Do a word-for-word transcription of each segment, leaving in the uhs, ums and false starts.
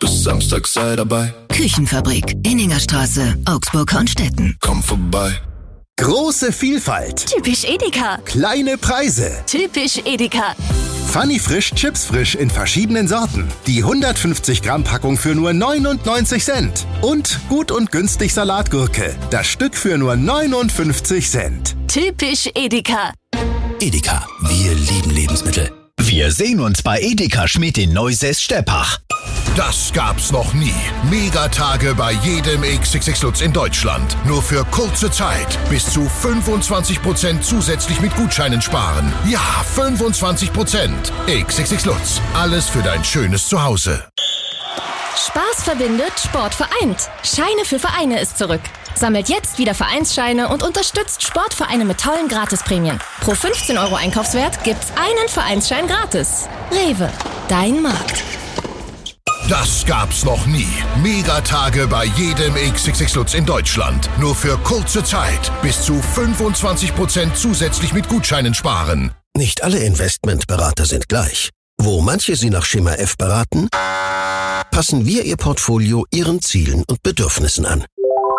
bis Samstag sei dabei. Küchenfabrik, Inningerstraße, Augsburg-Hornstetten. Komm vorbei. Große Vielfalt. Typisch Edeka. Kleine Preise. Typisch Edeka. Funny Frisch, Chips frisch in verschiedenen Sorten. Die hundertfünfzig Gramm Packung für nur neunundneunzig Cent. Und gut und günstig Salatgurke. Das Stück für nur neunundfünfzig Cent. Typisch Edeka. Edeka, wir lieben Lebensmittel. Wir sehen uns bei Edeka Schmidt in Neusäß-Steppach. Das gab's noch nie. Megatage bei jedem X X X Lutz in Deutschland. Nur für kurze Zeit. Bis zu fünfundzwanzig Prozent zusätzlich mit Gutscheinen sparen. Ja, fünfundzwanzig Prozent. X X X Lutz. Alles für dein schönes Zuhause. Spaß verbindet, Sport vereint. Scheine für Vereine ist zurück. Sammelt jetzt wieder Vereinsscheine und unterstützt Sportvereine mit tollen Gratisprämien. Pro fünfzehn Euro Einkaufswert gibt's einen Vereinsschein gratis. Rewe, dein Markt. Das gab's noch nie. Megatage bei jedem X X X Lutz in Deutschland. Nur für kurze Zeit. Bis zu fünfundzwanzig Prozent zusätzlich mit Gutscheinen sparen. Nicht alle Investmentberater sind gleich. Wo manche Sie nach Schema F beraten, passen wir Ihr Portfolio Ihren Zielen und Bedürfnissen an.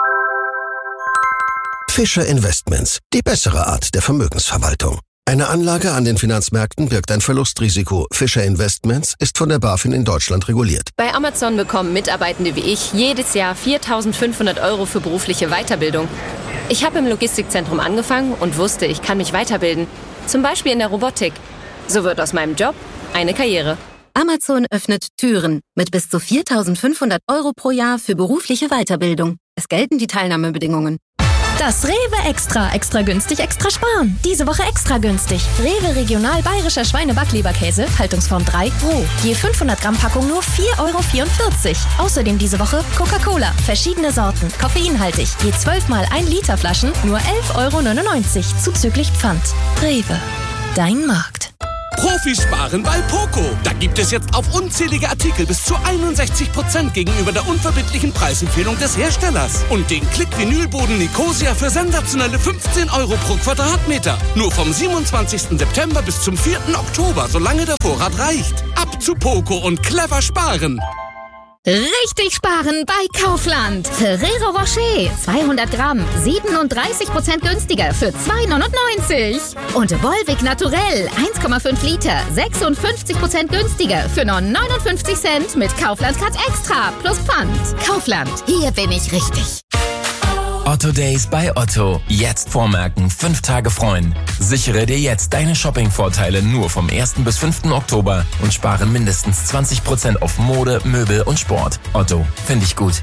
Fischer Investments, die bessere Art der Vermögensverwaltung. Eine Anlage an den Finanzmärkten birgt ein Verlustrisiko. Fischer Investments ist von der BaFin in Deutschland reguliert. Bei Amazon bekommen Mitarbeitende wie ich jedes Jahr viertausendfünfhundert Euro für berufliche Weiterbildung. Ich habe im Logistikzentrum angefangen und wusste, ich kann mich weiterbilden. Zum Beispiel in der Robotik. So wird aus meinem Job eine Karriere. Amazon öffnet Türen mit bis zu viertausendfünfhundert Euro pro Jahr für berufliche Weiterbildung. Es gelten die Teilnahmebedingungen. Das Rewe Extra. Extra günstig, extra sparen. Diese Woche extra günstig. Rewe Regional Bayerischer Schweinebackleberkäse, Haltungsform drei, roh. Je fünfhundert Gramm Packung nur vier Euro vierundvierzig. Außerdem diese Woche Coca-Cola. Verschiedene Sorten. Koffeinhaltig. Je zwölf mal ein Liter Flaschen nur elf Euro neunundneunzig. Zuzüglich Pfand. Rewe. Dein Markt. Profis sparen bei Poco. Da gibt es jetzt auf unzählige Artikel bis zu einundsechzig Prozent gegenüber der unverbindlichen Preisempfehlung des Herstellers. Und den Klick-Vinylboden Nicosia für sensationelle fünfzehn Euro pro Quadratmeter. Nur vom siebenundzwanzigsten September bis zum vierten Oktober, solange der Vorrat reicht. Ab zu Poco und clever sparen. Richtig sparen bei Kaufland. Ferrero Rocher, zweihundert Gramm, siebenunddreißig Prozent günstiger für zwei neunundneunzig. Und Volvic Naturell, eins Komma fünf Liter, sechsundfünfzig Prozent günstiger für nur neunundfünfzig Cent mit Kaufland Cut Extra plus Pfand. Kaufland, hier bin ich richtig. Otto Days bei Otto. Jetzt vormerken, fünf Tage freuen. Sichere dir jetzt deine Shopping-Vorteile nur vom ersten bis fünften Oktober und spare mindestens zwanzig Prozent auf Mode, Möbel und Sport. Otto, finde ich gut.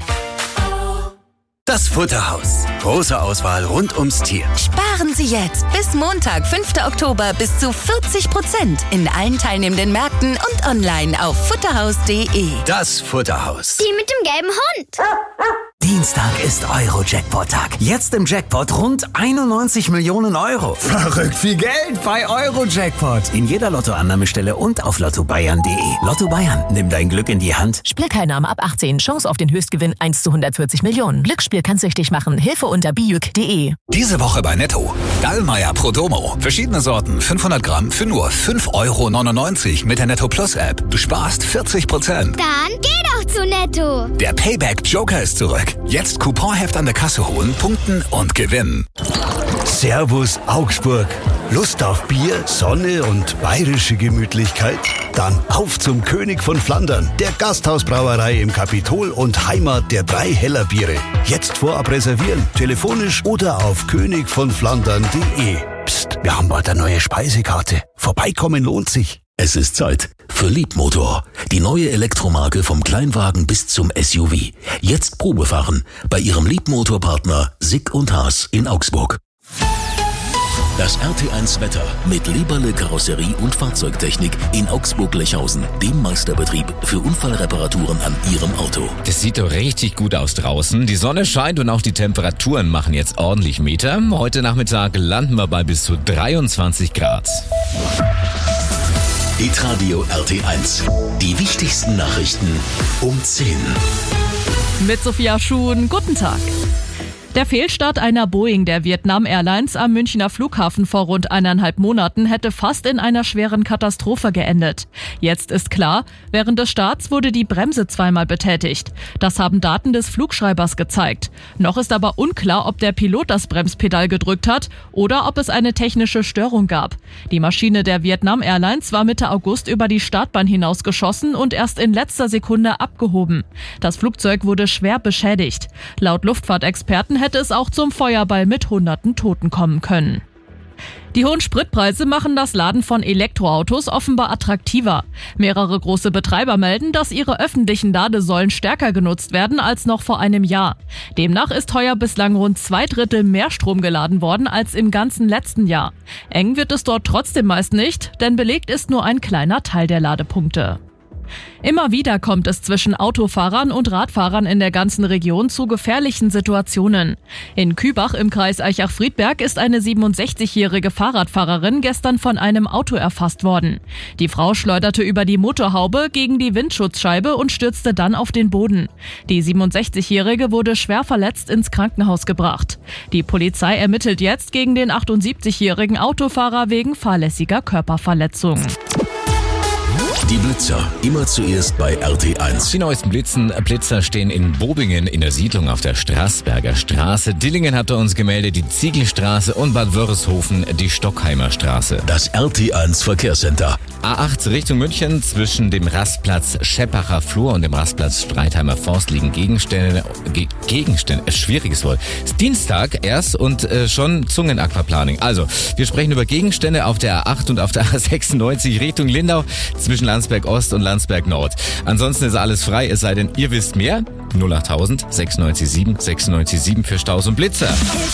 Das Futterhaus. Große Auswahl rund ums Tier. Sparen Sie jetzt bis Montag, fünften Oktober bis zu vierzig Prozent in allen teilnehmenden Märkten und online auf futterhaus punkt de. Das Futterhaus. Die mit dem gelben Hund. Dienstag ist Euro-Jackpot-Tag. Jetzt im Jackpot rund einundneunzig Millionen Euro. Verrückt viel Geld bei Euro-Jackpot. In jeder Lottoannahmestelle und auf lotto bayern punkt de. Lotto Bayern, nimm dein Glück in die Hand. Spielteilnahme ab achtzehn. Chance auf den Höchstgewinn eins zu hundertvierzig Millionen. Glücksspiel kann süchtig machen. Hilfe unter bijuk punkt de. Diese Woche bei Netto. Gallmeier Prodomo. Verschiedene Sorten. fünfhundert Gramm für nur fünf Euro neunundneunzig mit der Netto Plus App. Du sparst vierzig Prozent. Dann geh doch zu Netto. Der Payback Joker ist zurück. Jetzt Couponheft an der Kasse holen, punkten und gewinnen. Servus Augsburg. Lust auf Bier, Sonne und bayerische Gemütlichkeit? Dann auf zum König von Flandern, der Gasthausbrauerei im Kapitol und Heimat der drei Hellerbiere. Jetzt vorab reservieren, telefonisch oder auf könig von flandern punkt de. Psst, wir haben bald eine neue Speisekarte. Vorbeikommen lohnt sich. Es ist Zeit für Liebmotor, die neue Elektromarke vom Kleinwagen bis zum S U V. Jetzt Probefahren bei Ihrem Liebmotorpartner Sick und Haas in Augsburg. Das R T eins Wetter mit Lieberle Karosserie und Fahrzeugtechnik in Augsburg-Lechhausen, dem Meisterbetrieb für Unfallreparaturen an Ihrem Auto. Das sieht doch richtig gut aus draußen. Die Sonne scheint und auch die Temperaturen machen jetzt ordentlich Meter. Heute Nachmittag landen wir bei bis zu dreiundzwanzig Grad. Hitradio R T eins. Die wichtigsten Nachrichten um zehn. Mit Sophia Schuhn, guten Tag. Der Fehlstart einer Boeing der Vietnam Airlines am Münchner Flughafen vor rund eineinhalb Monaten hätte fast in einer schweren Katastrophe geendet. Jetzt ist klar, während des Starts wurde die Bremse zweimal betätigt. Das haben Daten des Flugschreibers gezeigt. Noch ist aber unklar, ob der Pilot das Bremspedal gedrückt hat oder ob es eine technische Störung gab. Die Maschine der Vietnam Airlines war Mitte August über die Startbahn hinausgeschossen und erst in letzter Sekunde abgehoben. Das Flugzeug wurde schwer beschädigt. Laut Luftfahrtexperten hätte es auch zum Feuerball mit hunderten Toten kommen können. Die hohen Spritpreise machen das Laden von Elektroautos offenbar attraktiver. Mehrere große Betreiber melden, dass ihre öffentlichen Ladesäulen stärker genutzt werden als noch vor einem Jahr. Demnach ist heuer bislang rund zwei Drittel mehr Strom geladen worden als im ganzen letzten Jahr. Eng wird es dort trotzdem meist nicht, denn belegt ist nur ein kleiner Teil der Ladepunkte. Immer wieder kommt es zwischen Autofahrern und Radfahrern in der ganzen Region zu gefährlichen Situationen. In Kübach im Kreis Aichach-Friedberg ist eine siebenundsechzigjährige Fahrradfahrerin gestern von einem Auto erfasst worden. Die Frau schleuderte über die Motorhaube gegen die Windschutzscheibe und stürzte dann auf den Boden. Die siebenundsechzigjährige wurde schwer verletzt ins Krankenhaus gebracht. Die Polizei ermittelt jetzt gegen den achtundsiebzigjährigen Autofahrer wegen fahrlässiger Körperverletzung. Die Blitzer, immer zuerst bei R T eins. Die neuesten Blitzen, Blitzer stehen in Bobingen in der Siedlung auf der Straßberger Straße. Dillingen hat er uns gemeldet, die Ziegelstraße und Bad Wörishofen die Stockheimer Straße. Das R T eins Verkehrscenter. A acht Richtung München, zwischen dem Rastplatz Scheppacher Flur und dem Rastplatz Streitheimer Forst liegen Gegenstände, Ge- Gegenstände, schwieriges Wort. Es ist Dienstag erst und äh, schon Zungenaquaplaning. Also, wir sprechen über Gegenstände auf der A acht und auf der A sechsundneunzig Richtung Lindau, zwischen Landsberg Ost und Landsberg Nord. Ansonsten ist alles frei, es sei denn, ihr wisst mehr. null achttausend sechsundneunzig sieben sechsundneunzig sieben für Staus und Blitzer.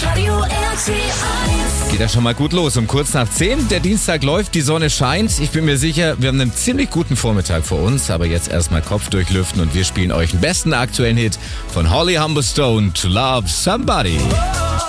Geht ja schon mal gut los. Um kurz nach zehn. Der Dienstag läuft, die Sonne scheint. Ich bin mir sicher, wir haben einen ziemlich guten Vormittag vor uns. Aber jetzt erstmal Kopf durchlüften und wir spielen euch den besten aktuellen Hit von Holly Humberstone, To Love Somebody.